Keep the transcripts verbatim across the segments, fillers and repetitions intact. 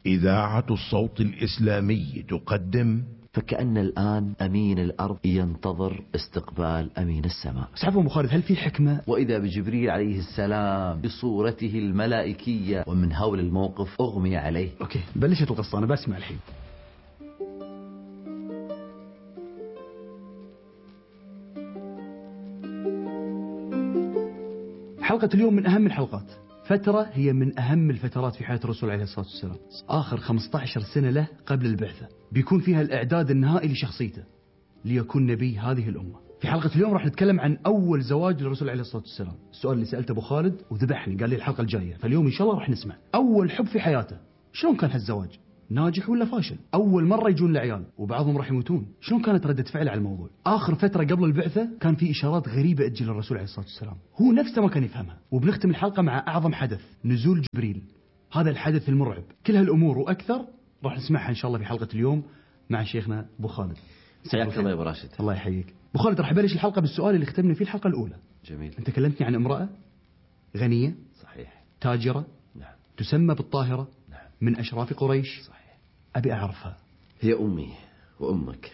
إذاعة الصوت الإسلامي تقدم. فكأن الآن أمين الأرض ينتظر استقبال أمين السماء. بس عفوا أبو خالد، هل في حكمة؟ وإذا بجبريل عليه السلام بصورته الملائكية، ومن هول الموقف أغمي عليه. أوكي، بلشت القصة، أنا بسمع الحين. حلقة اليوم من أهم الحلقات، فترة هي من أهم الفترات في حياة الرسول عليه الصلاة والسلام. آخر خمسة عشر سنة له قبل البعثة، بيكون فيها الإعداد النهائي لشخصيته ليكون نبي هذه الأمة. في حلقة اليوم راح نتكلم عن أول زواج للرسول عليه الصلاة والسلام. السؤال اللي سألته أبو خالد وذبحني، قال لي الحلقة الجاية، فاليوم إن شاء الله راح نسمع أول حب في حياته. شلون كان هالزواج؟ ناجح ولا فاشل؟ أول مرة يجون العيال وبعضهم راح يموتون، شلون كانت ردة فعله على الموضوع؟ آخر فترة قبل البعثة كان في إشارات غريبة تجي للرسول عليه الصلاة والسلام، هو نفسه ما كان يفهمها. وبنختم الحلقة مع أعظم حدث، نزول جبريل، هذا الحدث المرعب. كل هالأمور وأكثر راح نسمعها إن شاء الله في حلقة اليوم مع شيخنا أبو خالد. حياك الله يا أبو راشد. الله يحييك أبو خالد. راح أبلش الحلقة بالسؤال اللي ختمنا فيه الحلقة الأولى. جميل. أنت كلمتني عن امرأة غنية، صحيح، تاجرة، نعم، تسمى بالطاهرة، نعم، من أشراف قريش، صحيح. أبي أعرفها. هي أمي وأمك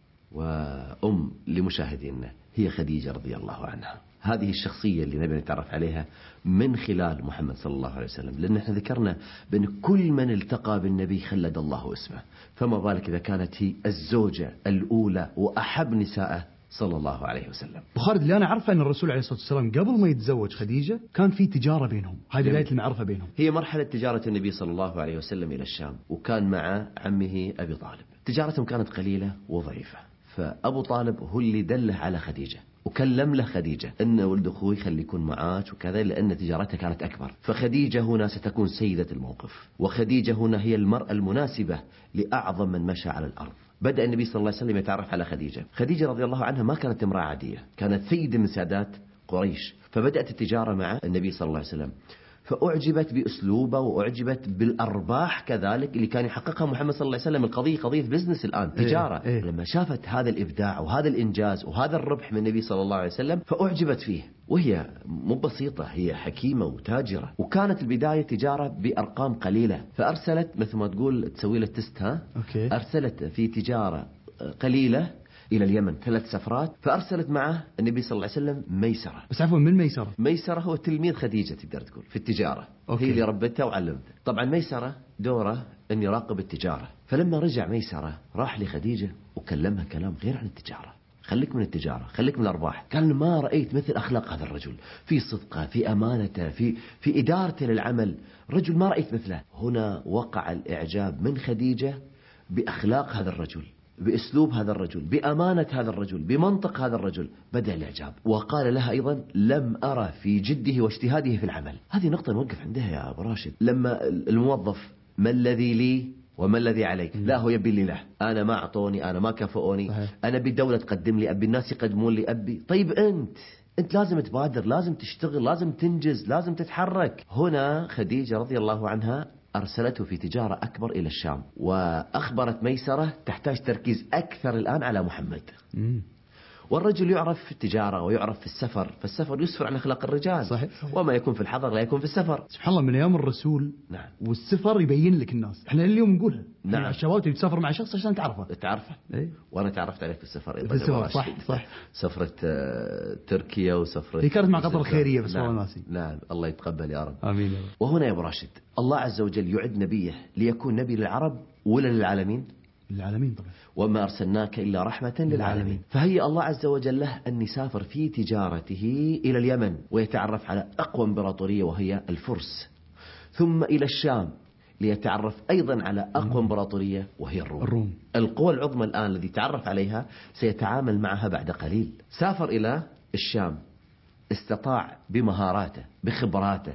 وأم لمشاهدينا، هي خديجة رضي الله عنها. هذه الشخصية اللي نبي نتعرف عليها من خلال محمد صلى الله عليه وسلم، لأن احنا ذكرنا بأن كل من التقى بالنبي خلد الله اسمه، فما بالك إذا كانت هي الزوجة الأولى وأحب نسائه صلى الله عليه وسلم. أبو خالد، اللي أنا عارفه أن الرسول عليه الصلاة والسلام قبل ما يتزوج خديجة كان في تجارة بينهم، هذه بداية المعرفة بينهم. هي مرحلة تجارة النبي صلى الله عليه وسلم إلى الشام، وكان مع عمه أبي طالب. تجارتهم كانت قليلة وضعيفة، فأبو طالب هو اللي دله على خديجة وكلم له خديجة أن ولد أخوي خلي يكون معاك وكذا، لأن تجارتها كانت أكبر. فخديجة هنا ستكون سيدة الموقف، وخديجة هنا هي المرأة المناسبة لأعظم من مشى على الأرض. بدأ النبي صلى الله عليه وسلم يتعرف على خديجة. خديجة رضي الله عنها ما كانت امرأة عادية، كانت سيدة من سادات قريش. فبدأت التجارة مع النبي صلى الله عليه وسلم، فأعجبت بأسلوبه وأعجبت بالأرباح كذلك اللي كان يحققها محمد صلى الله عليه وسلم. القضية قضية بزنس الآن، تجارة. إيه إيه. لما شافت هذا الإبداع وهذا الإنجاز وهذا الربح من النبي صلى الله عليه وسلم فأعجبت فيه. وهي مو بسيطة، هي حكيمة وتاجرة، وكانت البداية تجارة بأرقام قليلة، فأرسلت مثل ما تقول تسوي له تست، ها أوكي. أرسلت في تجارة قليلة إلى اليمن ثلاث سفرات، فأرسلت معه النبي صلى الله عليه وسلم ميسرة. بس عفوا، من ميسرة؟ ميسرة هو تلميذ خديجة تقدر تقول في التجارة. أوكي. هي اللي ربتها وعلمتها. طبعا ميسرة دوره أن يراقب التجارة، فلما رجع ميسرة راح لخديجة وكلمها كلام غير عن التجارة. خليك من التجارة، خليك من الأرباح. قال ما رأيت مثل أخلاق هذا الرجل، في صدقه، في أمانته، في في إدارته للعمل، رجل ما رأيت مثله. هنا وقع الإعجاب من خديجة بأخلاق هذا الرجل، بأسلوب هذا الرجل، بأمانة هذا الرجل، بمنطق هذا الرجل. بدأ الإعجاب، وقال لها أيضا لم أرى في جده واجتهاده في العمل. هذه نقطة نوقف عندها يا أبو راشد. لما الموظف ما الذي لي وما الذي عليك، لا هو يبي لي له، أنا ما أعطوني، أنا ما كفؤوني، أنا بالدولة تقدم لي، أبي الناس يقدمون لي أبي. طيب أنت أنت لازم تبادر، لازم تشتغل، لازم تنجز، لازم تتحرك. هنا خديجة رضي الله عنها أرسلته في تجارة أكبر إلى الشام، وأخبرت ميسرة تحتاج تركيز أكثر الآن على محمد. مم. والرجل يعرف في التجارة ويعرف في السفر، فالسفر يسفر عن أخلاق الرجال. صحيح. صحيح. وما يكون في الحضر لا يكون في السفر. سبحان الله، من أيام الرسول. نعم. والسفر يبين لك الناس، احنا اليوم نقولها. نعم. الشباب تبي تسافر مع شخص عشان تعرفه. تعرفه. إيه؟ وأنا تعرفت عليك في السفر أيضا. في السفر، صح صح. سفرة تركيا وسفرة. هي كانت مع قطر الخيرية بس. نعم. ناسي. نعم، الله يتقبل يا رب. آمين يا رب. وهنا يا أبو راشد الله عز وجل يعد نبيه ليكون نبي للعرب ولا للعالمين؟ للعالمين طبعا. وما أرسلناك إلا رحمة للعالمين. فهي الله عز وجل له أن يسافر في تجارته إلى اليمن ويتعرف على أقوى إمبراطورية وهي الفرس، ثم إلى الشام ليتعرف أيضا على أقوى إمبراطورية وهي الروم. الروم القوى العظمى الآن الذي تعرف عليها سيتعامل معها بعد قليل. سافر إلى الشام، استطاع بمهاراته بخبراته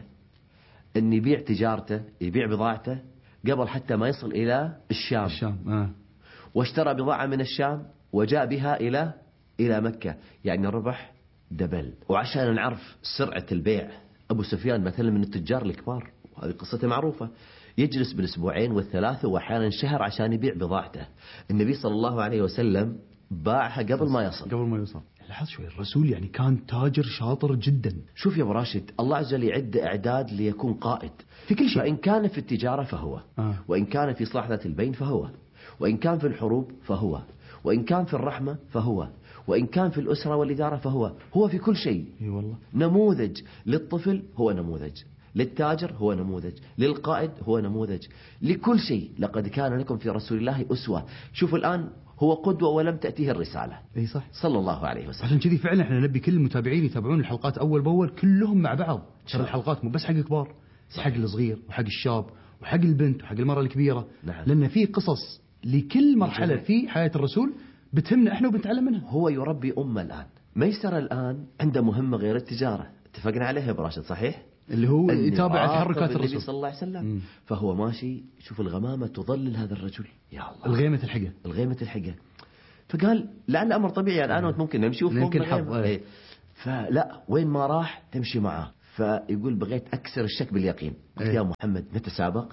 أن يبيع تجارته، يبيع بضاعته قبل حتى ما يصل إلى الشام. الشام آه. واشترى بضاعة من الشام وجاء بها إلى إلى مكة، يعني ربح دبل. وعشان نعرف سرعة البيع، أبو سفيان مثلا من التجار الكبار، وهذه قصته معروفة، يجلس بالأسبوعين والثلاثة وأحيانا شهر عشان يبيع بضاعته. النبي صلى الله عليه وسلم باعها قبل ما يصل. قبل ما يوصل. لاحظ شوي، الرسول يعني كان تاجر شاطر جدا. شوف يا أبو راشد، الله عز وجل يعد إعداد ليكون قائد في كل شيء. فإن كان في التجارة فهو آه. وإن كان في إصلاح ذات البين فهو وإن كان في الحروب فهو وإن كان في الرحمة فهو وإن كان في الأسرة والإدارة فهو هو في كل شيء. اي والله. نموذج للطفل هو نموذج، للتاجر هو نموذج، للقائد هو نموذج، لكل شيء. لقد كان لكم في رسول الله أسوة. شوفوا الآن هو قدوة ولم تأتيه الرسالة. اي صح. صلى الله عليه وسلم. عشان كذي فعلا احنا نبي كل المتابعين يتابعون الحلقات اول باول كلهم مع بعض. ترى الحلقات مو بس حق الكبار، حق الصغير وحق الشاب وحق البنت وحق المرأة الكبيرة. نعم. لأن في قصص لكل مرحلة في حياة الرسول بتهمنا احنا وبنتعلم منها. هو يربي أمة الآن. ميسر الآن عنده مهمة غير التجارة، اتفقنا عليها يا أبو راشد صحيح؟ اللي هو يتابع تحركات النبي الرسول صلى الله عليه وسلم. مم. فهو ماشي، شوف الغمامة تظلل هذا الرجل، يا الله الغيمة الحقة. الغيمة الحقة. فقال لعل أمر طبيعي الآن وأنت ممكن نمشي وفوق يمكن الغيمة. حظ. إيه. فلا، وين ما راح تمشي معه. فيقول بغيت أكسر الشك باليقين، قلت إيه. يا محمد نتسابق.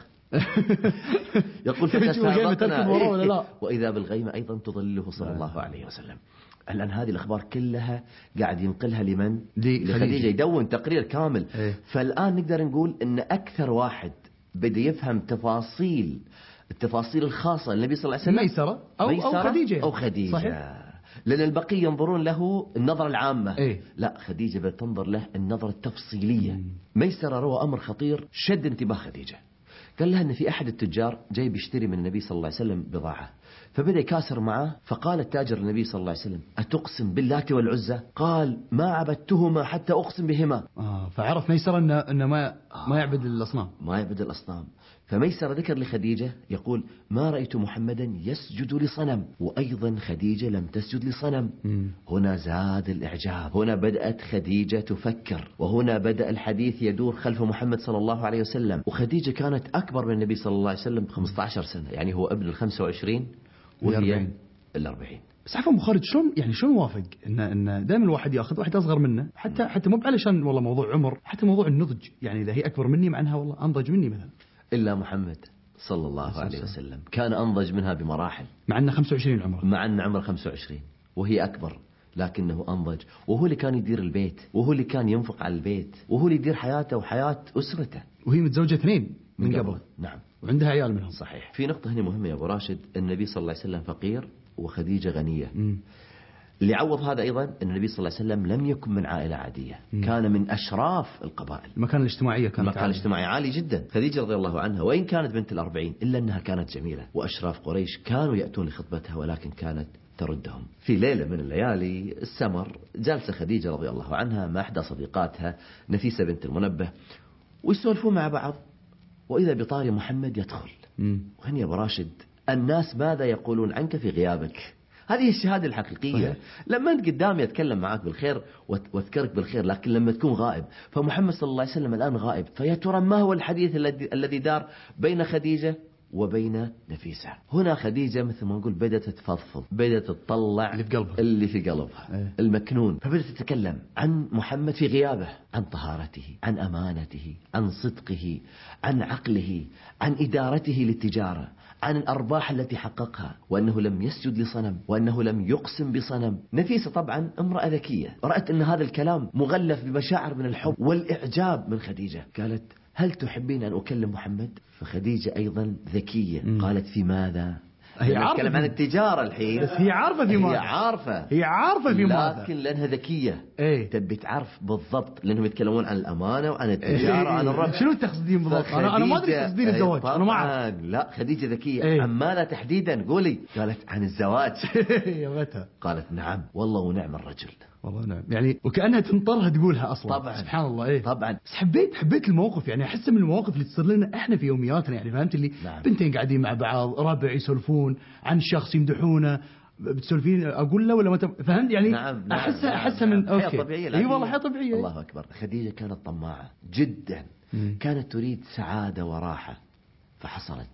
يقول الغيمة تركض فتسابقنا وراه ولا إيه. لا؟ وإذا بالغيمة أيضا تظلله صلى الله عليه وسلم. الآن هذه الأخبار كلها قاعد ينقلها لمن؟ لخديجة. لخديجة، يدون تقرير كامل. إيه. فالآن نقدر نقول أن أكثر واحد بدأ يفهم تفاصيل التفاصيل الخاصة للنبي صلى الله عليه وسلم ميسرة أو, أو ميسرة خديجة. أو خديجة. صحيح. لأن البقية ينظرون له النظرة العامة. إيه؟ لا، خديجة بتنظر له النظرة التفصيلية. مم. ميسرة روى أمر خطير شد انتباه خديجة. قال لها أن في أحد التجار جاي بيشتري من النبي صلى الله عليه وسلم بضاعة، فبدأ يكاسر معه. فقال التاجر للنبي صلى الله عليه وسلم أتقسم باللات والعزى؟ قال ما عبدتهما حتى أقسم بهما. آه فعرف ميسرة إنه إنه ما ما يعبد الأصنام. ما يعبد الأصنام. فميسر ذكر لخديجة يقول ما رأيت محمدا يسجد لصنم، وأيضا خديجة لم تسجد لصنم. مم. هنا زاد الإعجاب. هنا بدأت خديجة تفكر، وهنا بدأ الحديث يدور خلف محمد صلى الله عليه وسلم. وخديجة كانت أكبر من النبي صلى الله عليه وسلم بخمسة عشر سنة، يعني هو ابن الخمسة وعشرين وهي الأربعين. الأربعين. بس عفوا أبو خالد، شلون يعني شلون وافق إن إن دائما الواحد ياخذ واحد أصغر منه، حتى حتى مو علشان والله موضوع عمر، حتى موضوع النضج، يعني إذا هي أكبر مني مع أنها والله أنضج مني مثلا. إلا محمد صلى الله عليه وسلم كان أنضج منها بمراحل، مع أنه خمسة وعشرين عمره. مع أن عمره خمسة وعشرين وهي أكبر، لكنه أنضج. وهو اللي كان يدير البيت، وهو اللي كان ينفق على البيت، وهو اللي يدير حياته وحياة أسرته. وهي متزوجة اثنين من, من قبل. قبل. نعم. وعندها عيال منهم. صحيح. في نقطة هنا مهمة يا أبو راشد، النبي صلى الله عليه وسلم فقير وخديجة غنية. مم. اللي عوض هذا أيضا أن النبي صلى الله عليه وسلم لم يكن من عائلة عادية. مم. كان من أشراف القبائل. المكانة الاجتماعية كانت المكانة الاجتماعية عالي جدا. خديجة رضي الله عنها وإن كانت بنت الأربعين إلا أنها كانت جميلة، وأشراف قريش كانوا يأتون لخطبتها ولكن كانت تردهم. في ليلة من الليالي السمر جالسة خديجة رضي الله عنها مع إحدى صديقاتها نفيسة بنت المنبه، ويسولفون مع بعض، وإذا بطاري محمد يدخل. مم. وهنا يا أبو راشد الناس ماذا يقولون عنك في غيابك؟ هذه الشهادة الحقيقية. صحيح. لما أنت قدامي أتكلم معك بالخير وأذكرك بالخير، لكن لما تكون غائب. فمحمد صلى الله عليه وسلم الآن غائب، فيا ترى ما هو الحديث الذي الذي دار بين خديجة وبين نفيسة؟ هنا خديجة مثل ما نقول بدأت تفضفض، بدأت تطلع اللي في قلبها, اللي في قلبها. ايه. المكنون. فبدأت تتكلم عن محمد في غيابه، عن طهارته، عن أمانته، عن صدقه، عن عقله، عن إدارته للتجارة، عن الأرباح التي حققها، وأنه لم يسجد لصنم، وأنه لم يقسم بصنم. نفيسة طبعا امرأة ذكية، رأت أن هذا الكلام مغلف بمشاعر من الحب والإعجاب من خديجة. قالت هل تحبين أن أكلم محمد؟ فخديجة أيضا ذكية. م. قالت في ماذا؟ هي عارفة عن التجارة الحين، بس هي عارفة في ماذا. هي عارفة هي عارفة في ماذا، لكن لأنها ذكية. ايه؟ تبي تعرف بالضبط، لأنهم يتكلمون عن الأمانة وعن التجارة وعن ايه؟ الربح. شنو تقصدين بالضبط؟ أنا أنا ما أدري تقصدين الزواج. أنا ما أعرف. لا خديجة ذكية. ايه؟ عن ماذا تحديدا؟ قولي. قالت عن الزواج. يا متى؟ قالت نعم والله ونعم الرجل. والله نعم، يعني وكأنها تنطرها تقولها أصلا. طبعا. سبحان الله. إيه طبعا. بس حبيت حبيت الموقف، يعني أحس من المواقف اللي تصير لنا إحنا في يومياتنا، يعني فهمت اللي نعم. بنتين قاعدين مع بعض، ربع يسولفون عن شخص يمدحونه، بتسولفين أقول له ولا ما تب... فهمت يعني. نعم. نعم. أحسها نعم. أحسها من نعم. أوكي. حياة طبيعية. إي والله حياة طبيعية. الله أكبر. خديجة كانت طماعة جدا. مم. كانت تريد سعادة وراحة فحصلت،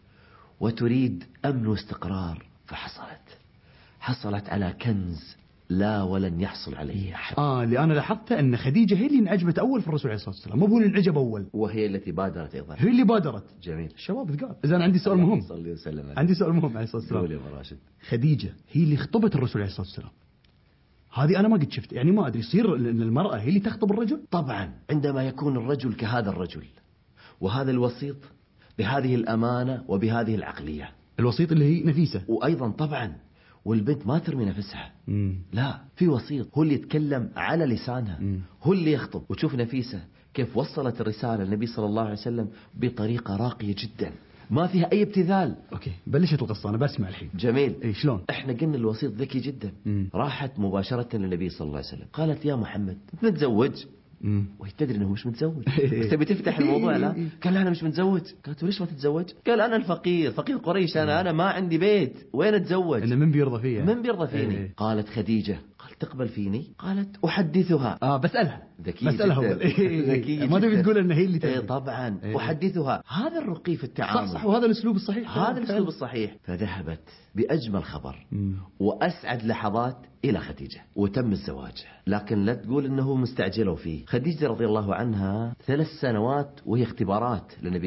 وتريد أمن واستقرار فحصلت. حصلت على كنز لا ولن يحصل عليه أحد. آه اللي أنا لاحظته أن خديجة هي اللي انعجبت أول في الرسول عليه الصلاة والسلام، مو هو اللي انعجب أول، وهي التي بادرت أيضا. هي اللي بادرت. جميل. الشباب ثقال. إذا أنا عندي سؤال مهم. صلي وسلم. عندي سؤال مهم عليه الصلاة والسلام. قول يا أبو راشد. خديجة هي اللي خطبت الرسول عليه الصلاة والسلام، هذه أنا ما قد شفت، يعني ما أدري يصير إن المرأة هي اللي تخطب الرجل؟ طبعا عندما يكون الرجل كهذا الرجل وهذا الوسيط بهذه الأمانة وبهذه العقلية. الوسيط اللي هي نفيسة. وأيضا طبعا والبنت ما ترمي نفسها. مم. لا، في وسيط هو اللي يتكلم على لسانها. مم. هو اللي يخطب. وتشوف نفيسة كيف وصلت الرسالة للنبي صلى الله عليه وسلم بطريقة راقية جدا ما فيها أي ابتذال. أوكي، بلشت القصة أنا بسمع الحين. جميل. إيه شلون؟ إحنا قلنا الوسيط ذكي جدا. مم. راحت مباشرة للنبي صلى الله عليه وسلم قالت يا محمد أنت متزوج؟ مم. وهي تدري انه مش متزوج بس تبي تفتح الموضوع. لا، قال انا مش متزوج. قالت ليش ما تتزوج؟ قال انا الفقير فقير قريش، انا انا ما عندي بيت، وين اتزوج؟ انه من بيرضى فيها؟ من بيرضى فيني؟ إيه. قالت خديجة قال تقبل فيني؟ قالت احدثها. اه بسألها. ذكي بسألها جدا. أول. إيه. ذكي ما تبي تقول انه هي اللي إيه تبي. طبعا. إيه. احدثها. هذا الرقي في التعامل. صح صح، وهذا الاسلوب الصحيح. هذا الاسلوب الصحيح. فذهبت باجمل خبر مم. واسعد لحظات إلى خديجة وتم الزواج. لكن لا تقول أنه مستعجلوا فيه. خديجة رضي الله عنها ثلاث سنوات وهي اختبارات للنبي